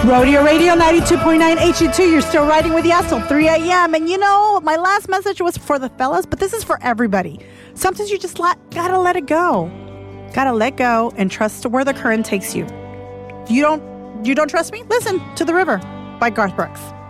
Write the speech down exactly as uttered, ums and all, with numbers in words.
Rodeo Radio ninety-two point nine H U two. You're still riding with Yas till three a.m. And you know, my last message was for the fellas, but this is for everybody. Sometimes you just let, gotta let it go. Gotta let go and trust where the current takes you. You don't, you don't trust me? Listen to The River by Garth Brooks.